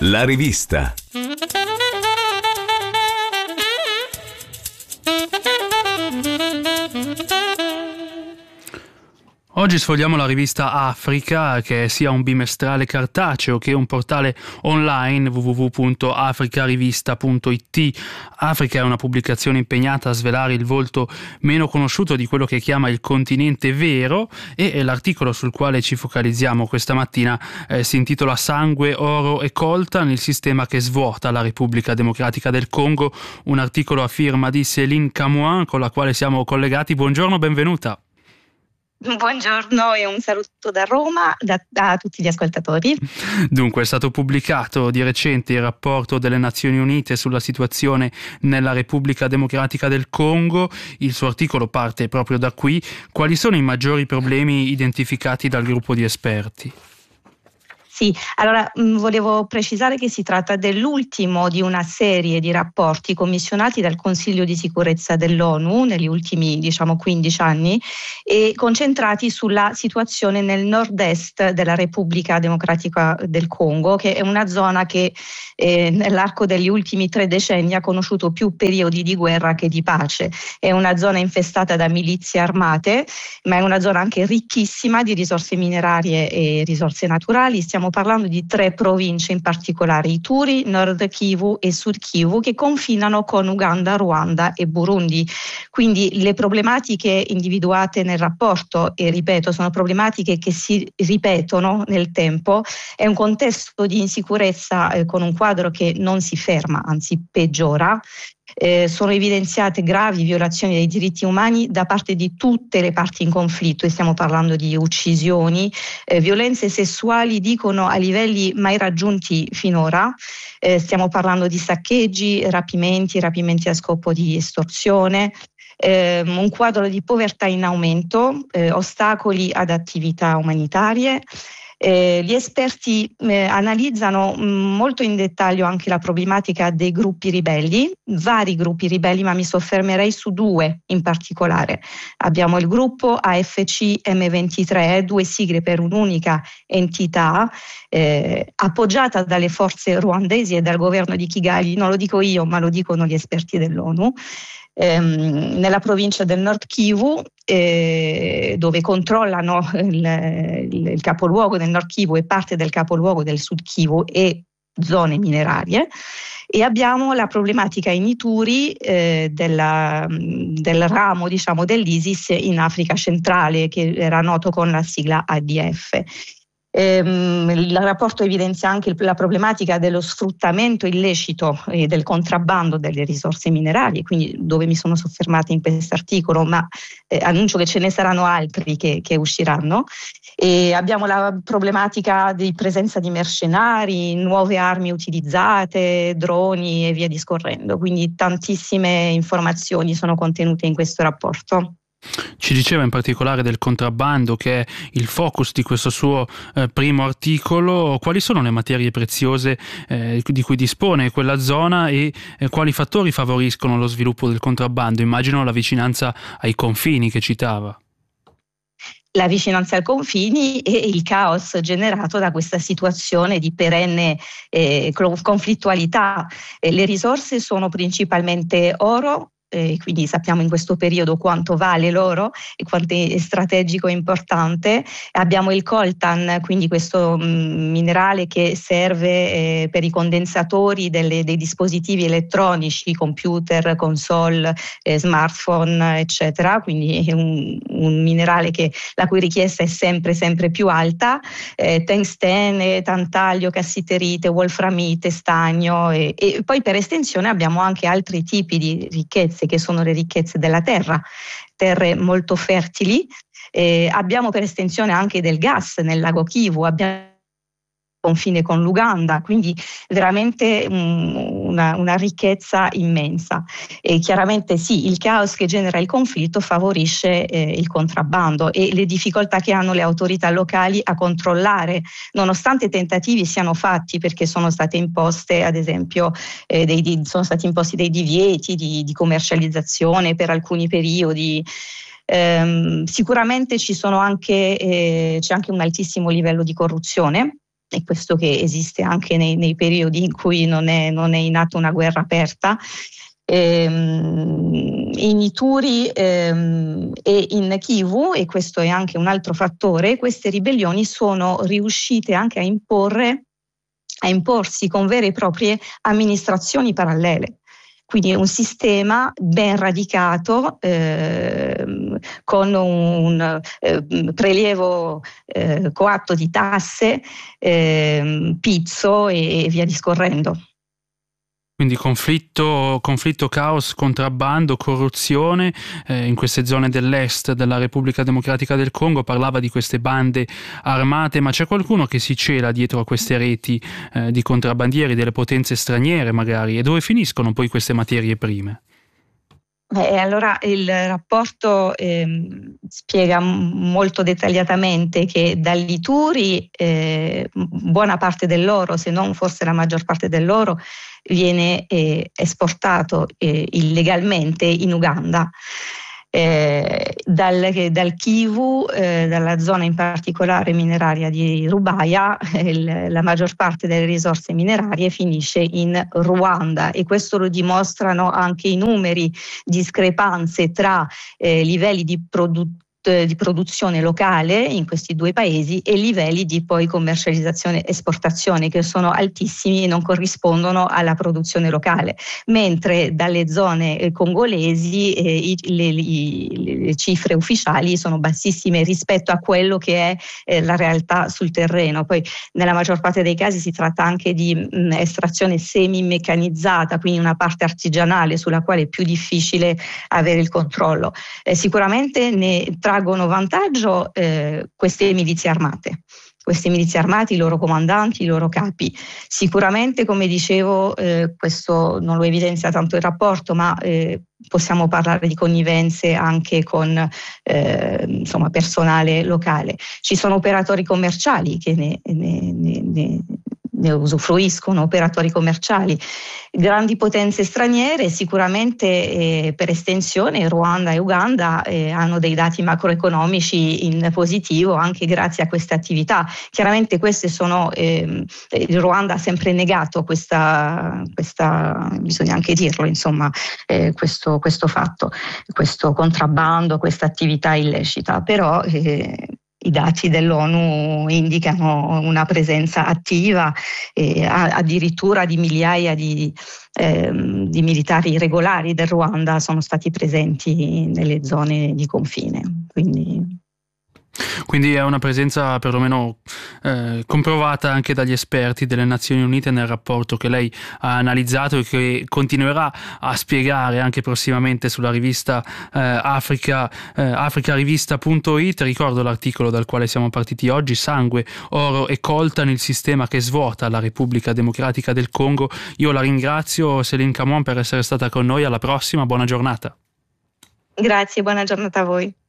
La rivista. Oggi sfogliamo la rivista Africa, che è sia un bimestrale cartaceo che un portale online www.africarivista.it. Africa è una pubblicazione impegnata a svelare il volto meno conosciuto di quello che chiama il continente vero, e l'articolo sul quale ci focalizziamo questa mattina si intitola Sangue, oro e coltan, il sistema che svuota la Repubblica Democratica del Congo, un articolo a firma di Céline Camoin con la quale siamo collegati. Buongiorno, benvenuta. Buongiorno e un saluto da Roma da tutti gli ascoltatori. Dunque, è stato pubblicato di recente il rapporto delle Nazioni Unite sulla situazione nella Repubblica Democratica del Congo. Il suo articolo parte proprio da qui. Quali sono i maggiori problemi identificati dal gruppo di esperti? Sì, allora volevo precisare che si tratta dell'ultimo di una serie di rapporti commissionati dal Consiglio di sicurezza dell'ONU negli ultimi 15 anni e concentrati sulla situazione nel nord-est della Repubblica Democratica del Congo, che è una zona che nell'arco degli ultimi 3 decenni ha conosciuto più periodi di guerra che di pace. È una zona infestata da milizie armate, ma è una zona anche ricchissima di risorse minerarie e risorse naturali. Stiamo parlando di 3 province in particolare, Ituri, Nord Kivu e Sud Kivu, che confinano con Uganda, Ruanda e Burundi. Quindi le problematiche individuate nel rapporto, e ripeto, sono problematiche che si ripetono nel tempo, è un contesto di insicurezza con un quadro che non si ferma, anzi peggiora. Sono evidenziate gravi violazioni dei diritti umani da parte di tutte le parti in conflitto, e stiamo parlando di uccisioni, violenze sessuali, dicono, a livelli mai raggiunti finora. Stiamo parlando di saccheggi, rapimenti a scopo di estorsione, un quadro di povertà in aumento, ostacoli ad attività umanitarie. Gli esperti analizzano molto in dettaglio anche la problematica dei gruppi ribelli, vari gruppi ribelli, ma mi soffermerei su 2 in particolare. Abbiamo il gruppo AFC M23, 2 sigle per un'unica entità, appoggiata dalle forze ruandesi e dal governo di Kigali. Non lo dico io, ma lo dicono gli esperti dell'ONU. Nella provincia del Nord Kivu, dove controllano il capoluogo del Nord Kivu e parte del capoluogo del Sud Kivu e zone minerarie. E abbiamo la problematica in Ituri del ramo dell'ISIS in Africa centrale, che era noto con la sigla ADF. Il rapporto evidenzia anche la problematica dello sfruttamento illecito e del contrabbando delle risorse minerarie, quindi dove mi sono soffermata in questo articolo, ma annuncio che ce ne saranno altri che usciranno. E abbiamo la problematica di presenza di mercenari, nuove armi utilizzate, droni e via discorrendo, quindi tantissime informazioni sono contenute in questo rapporto. Ci diceva in particolare del contrabbando, che è il focus di questo suo primo articolo. Quali sono le materie preziose di cui dispone quella zona e quali fattori favoriscono lo sviluppo del contrabbando? Immagino la vicinanza ai confini che citava. La vicinanza ai confini e il caos generato da questa situazione di perenne conflittualità. Le risorse sono principalmente oro. Quindi sappiamo in questo periodo quanto vale l'oro e quanto è strategico e importante. Abbiamo il coltan, quindi questo minerale che serve per i condensatori dei dispositivi elettronici, computer, console, smartphone, eccetera. Quindi è un minerale la cui richiesta è sempre più alta. Tungstene, tantalio, cassiterite, wolframite, stagno e poi per estensione abbiamo anche altri tipi di ricchezze, che sono le ricchezze della terre molto fertili. Abbiamo per estensione anche del gas nel lago Kivu, abbiamo confine con l'Uganda, quindi veramente una ricchezza immensa. E chiaramente sì, il caos che genera il conflitto favorisce il contrabbando e le difficoltà che hanno le autorità locali a controllare, nonostante tentativi siano fatti, perché sono state imposte, ad esempio, sono stati imposti dei divieti di commercializzazione per alcuni periodi. Sicuramente c'è anche un altissimo livello di corruzione e questo che esiste anche nei periodi in cui non è in atto una guerra aperta. In Ituri e in Kivu, e questo è anche un altro fattore, queste ribellioni sono riuscite anche a imporsi con vere e proprie amministrazioni parallele. Quindi un sistema ben radicato, con un prelievo coatto di tasse, pizzo e via discorrendo. Quindi conflitto, caos, contrabbando, corruzione in queste zone dell'est della Repubblica Democratica del Congo. Parlava di queste bande armate, ma c'è qualcuno che si cela dietro a queste reti di contrabbandieri, delle potenze straniere magari? E dove finiscono poi queste materie prime? Allora il rapporto spiega molto dettagliatamente che dall'Ituri buona parte dell'oro, se non forse la maggior parte dell'oro, viene esportato illegalmente in Uganda. Dal Kivu, dalla zona in particolare mineraria di Rubaya, la maggior parte delle risorse minerarie finisce in Ruanda, e questo lo dimostrano anche i numeri, discrepanze tra livelli di produzione locale in questi due paesi e livelli di poi commercializzazione e esportazione, che sono altissimi e non corrispondono alla produzione locale, mentre dalle zone congolesi le cifre ufficiali sono bassissime rispetto a quello che è la realtà sul terreno. Poi nella maggior parte dei casi si tratta anche di estrazione semi-meccanizzata, quindi una parte artigianale sulla quale è più difficile avere il controllo. Sicuramente ne traggono vantaggio queste milizie armate. I loro comandanti, i loro capi. Sicuramente, come dicevo, questo non lo evidenzia tanto il rapporto, ma possiamo parlare di connivenze anche con personale locale. Ci sono operatori commerciali che ne usufruiscono, operatori commerciali, grandi potenze straniere. Sicuramente per estensione Ruanda e Uganda hanno dei dati macroeconomici in positivo anche grazie a queste attività. Chiaramente queste sono, il Ruanda ha sempre negato questa bisogna anche dirlo, insomma, questo fatto, questo contrabbando, questa attività illecita, però i dati dell'ONU indicano una presenza attiva, addirittura di migliaia di militari regolari del Ruanda sono stati presenti nelle zone di confine. Quindi è una presenza perlomeno comprovata anche dagli esperti delle Nazioni Unite nel rapporto che lei ha analizzato e che continuerà a spiegare anche prossimamente sulla rivista africarivista.it. Ricordo l'articolo dal quale siamo partiti oggi: sangue, oro e coltan, il sistema che svuota la Repubblica Democratica del Congo. Io la ringrazio, Céline Camon, per essere stata con noi. Alla prossima, buona giornata. Grazie, buona giornata a voi.